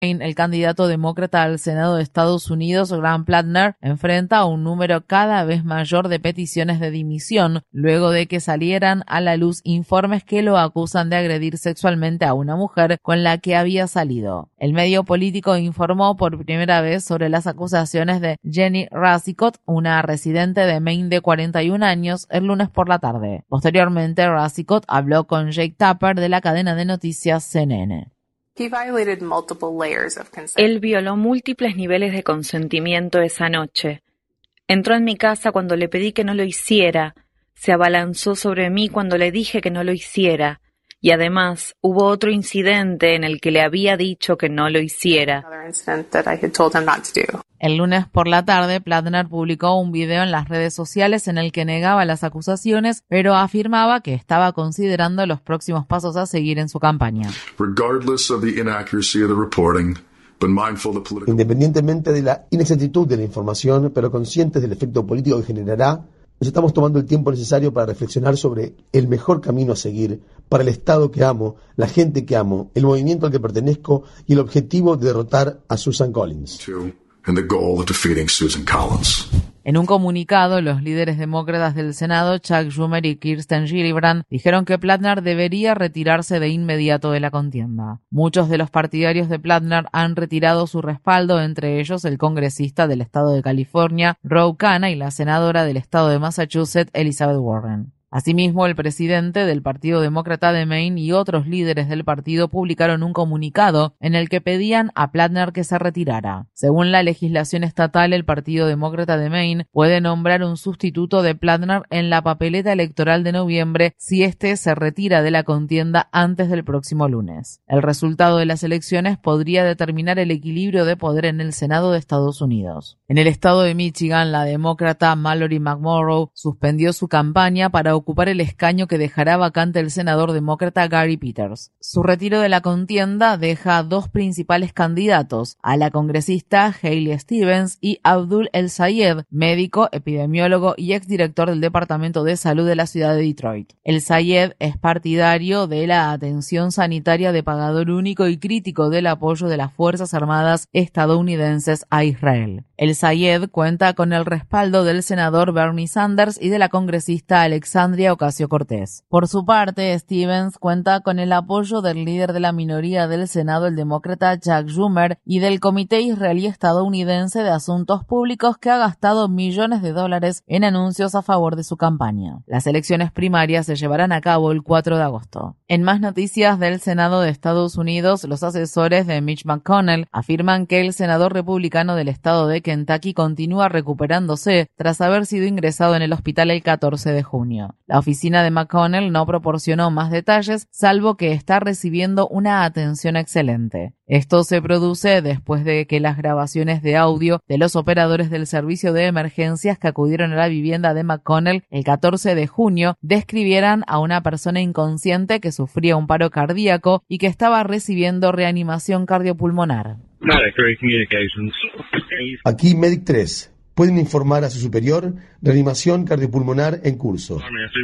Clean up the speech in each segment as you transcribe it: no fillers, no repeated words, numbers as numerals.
El candidato demócrata al Senado de Estados Unidos, Graham Plattner, enfrenta a un número cada vez mayor de peticiones de dimisión, luego de que salieran a la luz informes que lo acusan de agredir sexualmente a una mujer con la que había salido. El medio político informó por primera vez sobre las acusaciones de Jenny Rassicot, una residente de Maine de 41 años, el lunes por la tarde. Posteriormente, Rassicot habló con Jake Tapper de la cadena de noticias CNN. Él violó múltiples niveles de consentimiento esa noche. Entró en mi casa cuando le pedí que no lo hiciera. Se abalanzó sobre mí cuando le dije que no lo hiciera. Y además, hubo otro incidente en el que le había dicho que no lo hiciera. El lunes por la tarde, Plattner publicó un video en las redes sociales en el que negaba las acusaciones, pero afirmaba que estaba considerando los próximos pasos a seguir en su campaña. Independientemente de la inexactitud de la información, pero conscientes del efecto político que generará, nos estamos tomando el tiempo necesario para reflexionar sobre el mejor camino a seguir para el Estado que amo, la gente que amo, el movimiento al que pertenezco y el objetivo de derrotar a Susan Collins. En un comunicado, los líderes demócratas del Senado, Chuck Schumer y Kirsten Gillibrand, dijeron que Plattner debería retirarse de inmediato de la contienda. Muchos de los partidarios de Plattner han retirado su respaldo, entre ellos el congresista del estado de California, Ro Khanna, y la senadora del estado de Massachusetts, Elizabeth Warren. Asimismo, el presidente del Partido Demócrata de Maine y otros líderes del partido publicaron un comunicado en el que pedían a Plattner que se retirara. Según la legislación estatal, el Partido Demócrata de Maine puede nombrar un sustituto de Plattner en la papeleta electoral de noviembre si éste se retira de la contienda antes del próximo lunes. El resultado de las elecciones podría determinar el equilibrio de poder en el Senado de Estados Unidos. En el estado de Michigan, la demócrata Mallory McMorrow suspendió su campaña para ocupar el escaño que dejará vacante el senador demócrata Gary Peters. Su retiro de la contienda deja a dos principales candidatos, a la congresista Haley Stevens y Abdul El Sayed, médico, epidemiólogo y exdirector del Departamento de Salud de la ciudad de Detroit. El Sayed es partidario de la atención sanitaria de pagador único y crítico del apoyo de las Fuerzas Armadas estadounidenses a Israel. El Sayed cuenta con el respaldo del senador Bernie Sanders y de la congresista Alexandria Ocasio-Cortez. Por su parte, Stevens cuenta con el apoyo del líder de la minoría del Senado, el demócrata Chuck Schumer, y del Comité Israelí Estadounidense de Asuntos Públicos, que ha gastado millones de dólares en anuncios a favor de su campaña. Las elecciones primarias se llevarán a cabo el 4 de agosto. En más noticias del Senado de Estados Unidos, los asesores de Mitch McConnell afirman que el senador republicano del estado de Kentucky continúa recuperándose tras haber sido ingresado en el hospital el 14 de junio. La oficina de McConnell no proporcionó más detalles, salvo que está recibiendo una atención excelente. Esto se produce después de que las grabaciones de audio de los operadores del servicio de emergencias que acudieron a la vivienda de McConnell el 14 de junio describieran a una persona inconsciente que sufría un paro cardíaco y que estaba recibiendo reanimación cardiopulmonar. Aquí Medic 3. Pueden informar a su superior, reanimación cardiopulmonar en curso.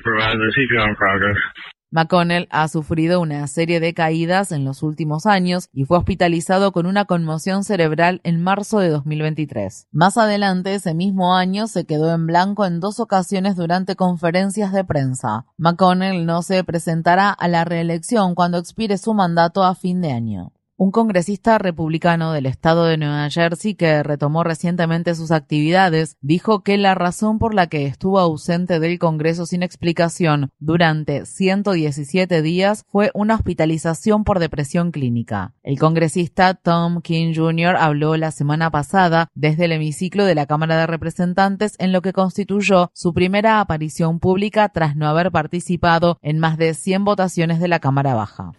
McConnell ha sufrido una serie de caídas en los últimos años y fue hospitalizado con una conmoción cerebral en marzo de 2023. Más adelante, ese mismo año, se quedó en blanco en 2 ocasiones durante conferencias de prensa. McConnell no se presentará a la reelección cuando expire su mandato a fin de año. Un congresista republicano del estado de Nueva Jersey que retomó recientemente sus actividades dijo que la razón por la que estuvo ausente del Congreso sin explicación durante 117 días fue una hospitalización por depresión clínica. El congresista Tom King Jr. habló la semana pasada desde el hemiciclo de la Cámara de Representantes en lo que constituyó su primera aparición pública tras no haber participado en más de 100 votaciones de la Cámara Baja.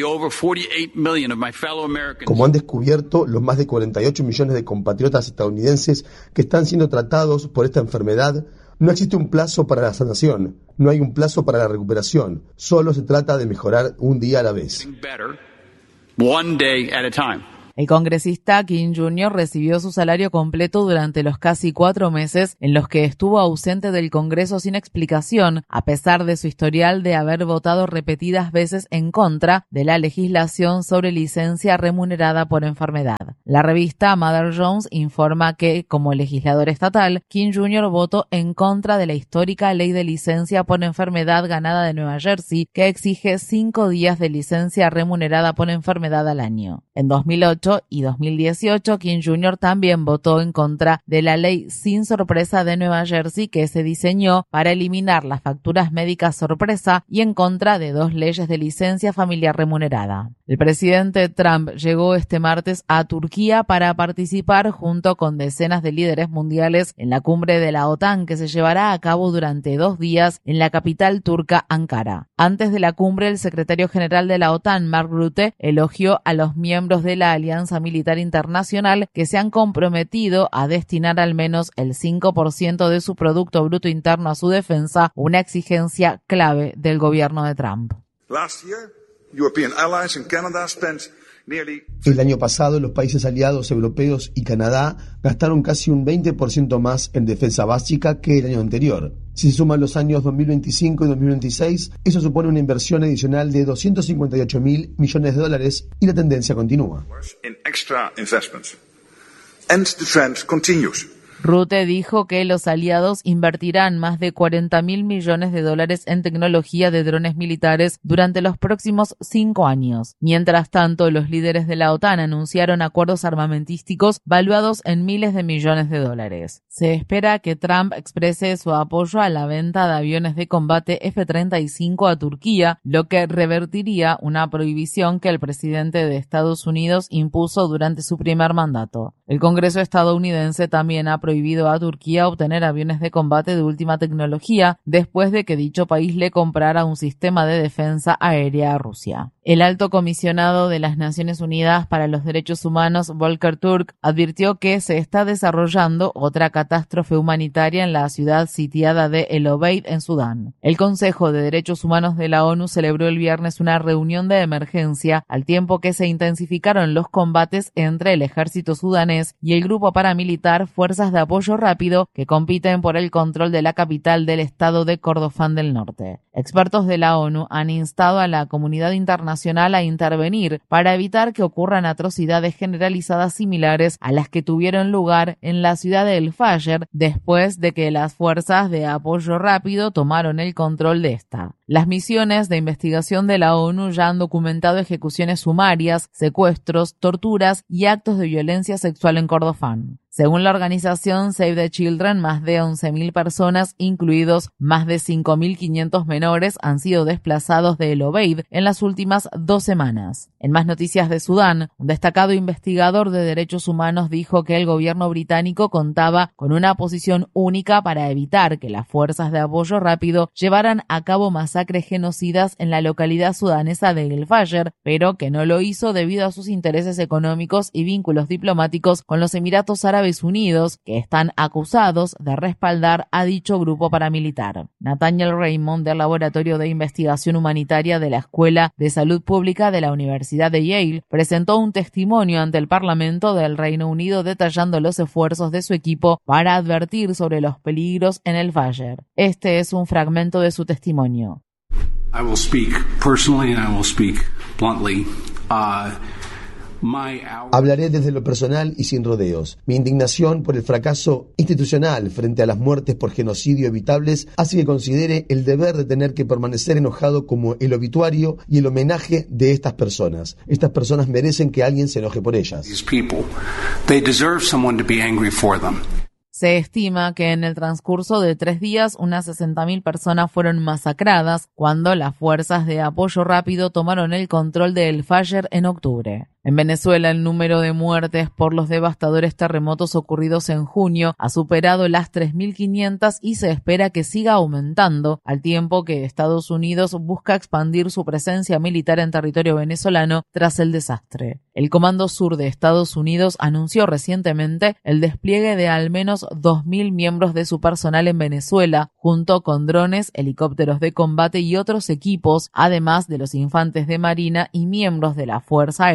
Como han descubierto los más de 48 millones de compatriotas estadounidenses que están siendo tratados por esta enfermedad, no existe un plazo para la sanación, no hay un plazo para la recuperación, solo se trata de mejorar un día a la vez. El congresista King Jr. recibió su salario completo durante los casi 4 meses en los que estuvo ausente del Congreso sin explicación, a pesar de su historial de haber votado repetidas veces en contra de la legislación sobre licencia remunerada por enfermedad. La revista Mother Jones informa que, como legislador estatal, King Jr. votó en contra de la histórica ley de licencia por enfermedad ganada de Nueva Jersey, que exige 5 días de licencia remunerada por enfermedad al año. En 2008 y 2018, King Jr. también votó en contra de la ley sin sorpresa de Nueva Jersey que se diseñó para eliminar las facturas médicas sorpresa y en contra de 2 leyes de licencia familiar remunerada. El presidente Trump llegó este martes a Turquía para participar junto con decenas de líderes mundiales en la cumbre de la OTAN que se llevará a cabo durante 2 días en la capital turca, Ankara. Antes de la cumbre, el secretario general de la OTAN, Mark Rutte, elogió a los miembros de la Alianza Militar Internacional que se han comprometido a destinar al menos el 5% de su Producto Bruto Interno a su defensa, una exigencia clave del gobierno de Trump. El año pasado, los países aliados europeos y Canadá gastaron casi un 20% más en defensa básica que el año anterior. Si se suman los años 2025 y 2026, eso supone una inversión adicional de $258.000 millones y la tendencia continúa. Rutte dijo que los aliados invertirán más de $40.000 millones en tecnología de drones militares durante los próximos 5 años. Mientras tanto, los líderes de la OTAN anunciaron acuerdos armamentísticos valuados en miles de millones de dólares. Se espera que Trump exprese su apoyo a la venta de aviones de combate F-35 a Turquía, lo que revertiría una prohibición que el presidente de Estados Unidos impuso durante su primer mandato. El Congreso estadounidense también ha prohibido a Turquía obtener aviones de combate de última tecnología después de que dicho país le comprara un sistema de defensa aérea a Rusia. El alto comisionado de las Naciones Unidas para los Derechos Humanos, Volker Turk, advirtió que se está desarrollando otra catástrofe humanitaria en la ciudad sitiada de El Obeid, en Sudán. El Consejo de Derechos Humanos de la ONU celebró el viernes una reunión de emergencia al tiempo que se intensificaron los combates entre el ejército sudanés y el grupo paramilitar Fuerzas de Apoyo Rápido que compiten por el control de la capital del estado de Kordofán del Norte. Expertos de la ONU han instado a la comunidad internacional a intervenir para evitar que ocurran atrocidades generalizadas similares a las que tuvieron lugar en la ciudad de El Fasher después de que las fuerzas de apoyo rápido tomaron el control de esta. Las misiones de investigación de la ONU ya han documentado ejecuciones sumarias, secuestros, torturas y actos de violencia sexual en Kordofán. Según la organización Save the Children, más de 11.000 personas, incluidos más de 5.500 menores, han sido desplazados de El Obeid en las últimas 2 semanas. En más noticias de Sudán, un destacado investigador de derechos humanos dijo que el gobierno británico contaba con una posición única para evitar que las fuerzas de apoyo rápido llevaran a cabo masacres genocidas en la localidad sudanesa de El Fasher, pero que no lo hizo debido a sus intereses económicos y vínculos diplomáticos con los Emiratos Árabes Unidos, que están acusados de respaldar a dicho grupo paramilitar. Nathaniel Raymond, del Laboratorio de Investigación Humanitaria de la Escuela de Salud Pública de la Universidad de Yale, presentó un testimonio ante el Parlamento del Reino Unido detallando los esfuerzos de su equipo para advertir sobre los peligros en El Fasher. Este es un fragmento de su testimonio. I will speak personally and I will speak bluntly. Hablaré desde lo personal y sin rodeos. Mi indignación por el fracaso institucional frente a las muertes por genocidio evitables hace que considere el deber de tener que permanecer enojado como el obituario y el homenaje de estas personas. Estas personas merecen que alguien se enoje por ellas. Se estima que en el transcurso de 3 días unas 60.000 personas fueron masacradas cuando las fuerzas de apoyo rápido tomaron el control de El Fasher en octubre. En Venezuela, el número de muertes por los devastadores terremotos ocurridos en junio ha superado las 3.500 y se espera que siga aumentando, al tiempo que Estados Unidos busca expandir su presencia militar en territorio venezolano tras el desastre. El Comando Sur de Estados Unidos anunció recientemente el despliegue de al menos 2.000 miembros de su personal en Venezuela, junto con drones, helicópteros de combate y otros equipos, además de los infantes de Marina y miembros de la Fuerza Aérea estadounidense.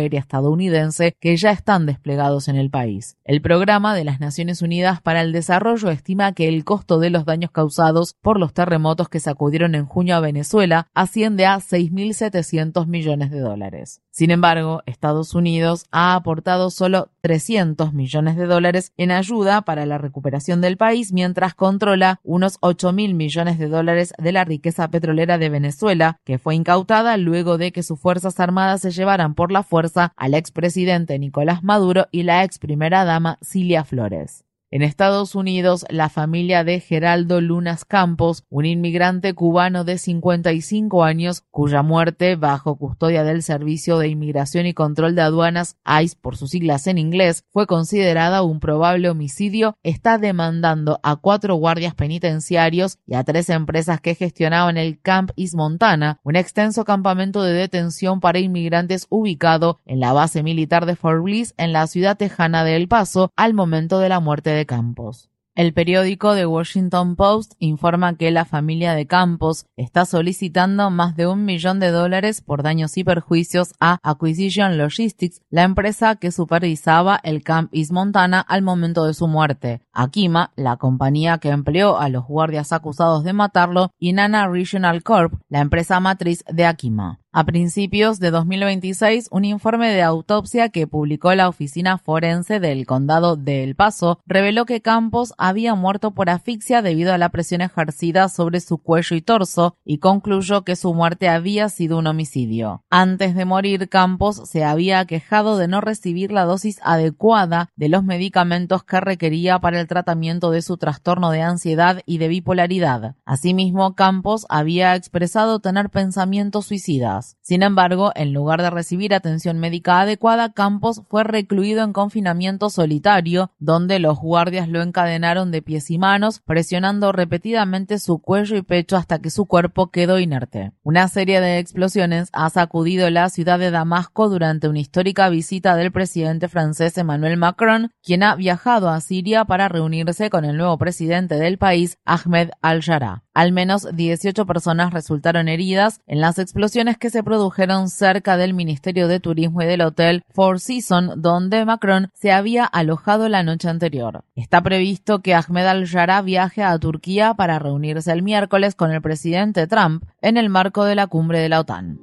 estadounidense que ya están desplegados en el país. El Programa de las Naciones Unidas para el Desarrollo estima que el costo de los daños causados por los terremotos que sacudieron en junio a Venezuela asciende a $6.700 millones. Sin embargo, Estados Unidos ha aportado solo $300 millones en ayuda para la recuperación del país, mientras controla unos $8.000 millones de la riqueza petrolera de Venezuela, que fue incautada luego de que sus fuerzas armadas se llevaran por la fuerza al expresidente Nicolás Maduro y la ex primera dama Cilia Flores. En Estados Unidos, la familia de Geraldo Lunas Campos, un inmigrante cubano de 55 años, cuya muerte bajo custodia del Servicio de Inmigración y Control de Aduanas, ICE por sus siglas en inglés, fue considerada un probable homicidio, está demandando a 4 guardias penitenciarios y a 3 empresas que gestionaban el Camp East Montana, un extenso campamento de detención para inmigrantes ubicado en la base militar de Fort Bliss en la ciudad tejana de El Paso al momento de la muerte de Campos. El periódico The Washington Post informa que la familia de Campos está solicitando más de $1 millón por daños y perjuicios a Acquisition Logistics, la empresa que supervisaba el Camp East Montana al momento de su muerte, Akima, la compañía que empleó a los guardias acusados de matarlo, y Nana Regional Corp, la empresa matriz de Akima. A principios de 2026, un informe de autopsia que publicó la Oficina Forense del Condado de El Paso reveló que Campos había muerto por asfixia debido a la presión ejercida sobre su cuello y torso y concluyó que su muerte había sido un homicidio. Antes de morir, Campos se había quejado de no recibir la dosis adecuada de los medicamentos que requería para el tratamiento de su trastorno de ansiedad y de bipolaridad. Asimismo, Campos había expresado tener pensamientos suicidas. Sin embargo, en lugar de recibir atención médica adecuada, Campos fue recluido en confinamiento solitario, donde los guardias lo encadenaron de pies y manos, presionando repetidamente su cuello y pecho hasta que su cuerpo quedó inerte. Una serie de explosiones ha sacudido la ciudad de Damasco durante una histórica visita del presidente francés Emmanuel Macron, quien ha viajado a Siria para reunirse con el nuevo presidente del país, Ahmed al-Jarrah. Al menos 18 personas resultaron heridas en las explosiones que se produjeron cerca del Ministerio de Turismo y del Hotel Four Seasons, donde Macron se había alojado la noche anterior. Está previsto que Ahmed al-Jarrah viaje a Turquía para reunirse el miércoles con el presidente Trump en el marco de la cumbre de la OTAN.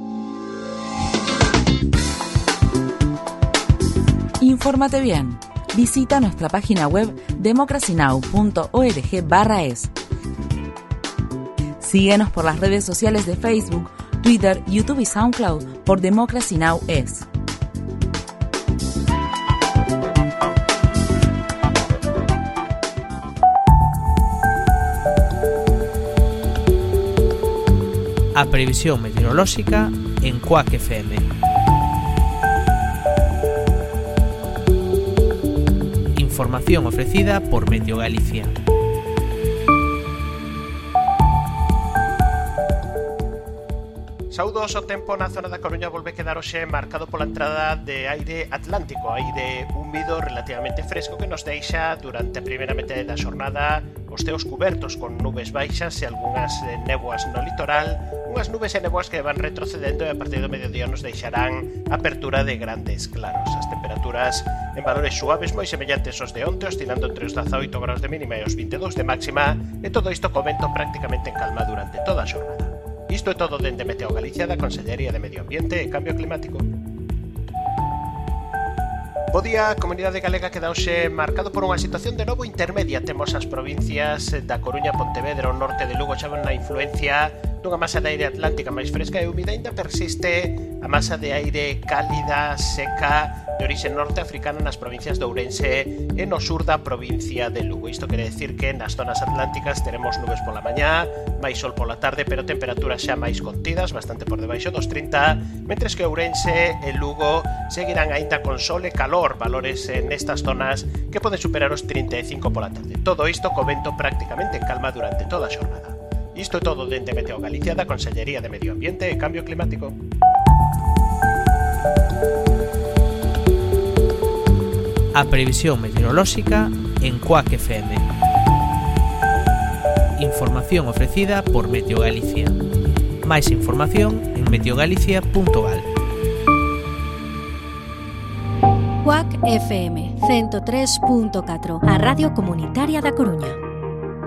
Infórmate bien. Visita nuestra página web democracynow.org/es. Síguenos por las redes sociales de Facebook, Twitter, YouTube y SoundCloud por Democracy Now! Es. A previsión meteorolóxica en Quack FM. Información ofrecida por Meteo Galicia. Saudos, o tempo na zona da Coruña volve quedar hoxe marcado pola entrada de aire atlántico, aire húmido relativamente fresco que nos deixa durante a primeira metade da xornada os ceos cubertos con nubes baixas e algunhas néboas no litoral, unhas nubes e néboas que van retrocedendo e a partir do mediodía nos deixarán apertura de grandes claros. As temperaturas en valores suaves moi semellantes aos de onte, oscilando entre os 18 graus de mínima e os 22 de máxima, e todo isto co vento prácticamente en calma durante toda a xornada. Isto é todo dende Meteo Galicia, da Consellería de Medio Ambiente e Cambio Climático. Bo día, a comunidade galega queda hoxe marcado por unha situación de novo intermedia. Temos as provincias da Coruña, Pontevedra, o norte de Lugo xa na influencia dunha masa de aire atlántica máis fresca e húmida. Ainda persiste a masa de aire cálida, seca, de orixe norte-africana nas provincias de Ourense e no sur da provincia de Lugo. Isto quere decir que nas zonas atlánticas teremos nubes pola mañá, máis sol pola tarde, pero temperaturas xa máis contidas, bastante por debaixo dos 30, mentres que Ourense e Lugo seguirán aínda con sol e calor, valores nestas zonas que poden superar os 35 pola tarde. Todo isto co vento prácticamente en calma durante toda a xornada. Isto é todo dende Meteo Galicia, da Consellería de Medio Ambiente e Cambio Climático. A previsión meteorolóxica en Quack FM. Información ofrecida por Meteo Galicia. Máis información en meteogalicia.gal. Cuac FM 103.4, a Radio Comunitaria da Coruña.